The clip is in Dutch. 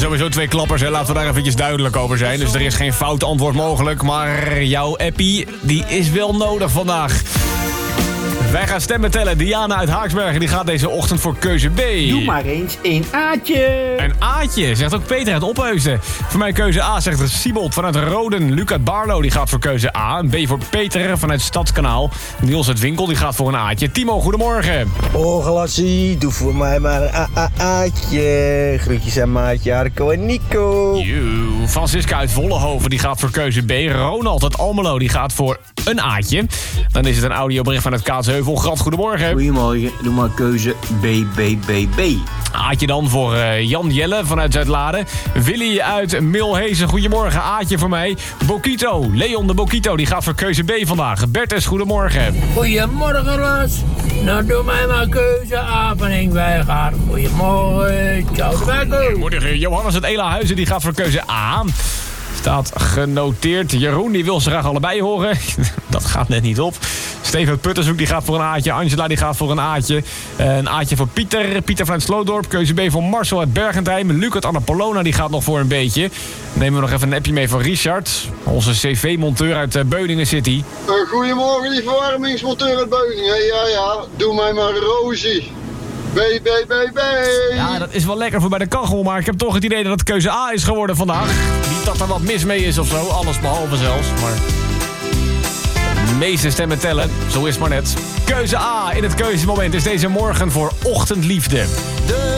sowieso 2 klappers, hè. Laten we daar eventjes duidelijk over zijn. Dus er is geen fout antwoord mogelijk. Maar jouw appie, die is wel nodig vandaag. Wij gaan stemmen tellen. Diana uit Haaksbergen die gaat deze ochtend voor keuze B. Doe maar eens een A'tje. Een A'tje, zegt ook Peter uit Opheusden. Voor mij keuze A, zegt Siebold vanuit Roden. Luc uit Barlo die gaat voor keuze A. Een B voor Peter vanuit Stadskanaal. Niels uit Winkel die gaat voor een A'tje. Timo, goedemorgen. Oh, Galassie, doe voor mij maar een A'tje. Groetjes aan maatje Arco en Nico. Francisca uit Vollenhoven die gaat voor keuze B. Ronald uit Almelo die gaat voor een A'tje. Dan is het een audiobericht vanuit Kaatsheuvel. Graf, goedemorgen. Goedemorgen, doe maar keuze B. Aatje dan voor Jan Jelle vanuit Zuidlaren. Willy uit Milhezen, goedemorgen. Aatje voor mij. Bokito, Leon de Bokito, die gaat voor keuze B vandaag. Bertus, goedemorgen. Goedemorgen, Ros. Nou, doe mij maar keuze A van Ingwijgaard. Goedemorgen, ciao de Becco. Goedemorgen. Johannes uit Elahuizen, die gaat voor keuze A. Staat genoteerd. Jeroen, die wil ze graag allebei horen. Dat gaat net niet op. Steven uit Puttershoek, die gaat voor een A'tje. Angela, die gaat voor een A'tje. Een A'tje voor Pieter. Pieter vanuit Slootdorp. Keuze B voor Marcel uit Bergentheim. Luc uit Annapolona, die gaat nog voor een beetje. Nemen we nog even een appje mee van Richard. Onze cv-monteur uit Beuningen City. Goedemorgen, die verwarmingsmonteur uit Beuningen. Ja. Doe mij maar Rosie. B. Ja, dat is wel lekker voor bij de kachel, maar ik heb toch het idee dat het keuze A is geworden vandaag. Niet dat er wat mis mee is of zo, alles behalve zelfs, maar... De meeste stemmen tellen, zo is het maar net. Keuze A in het keuzemoment is deze morgen voor Ochtendliefde.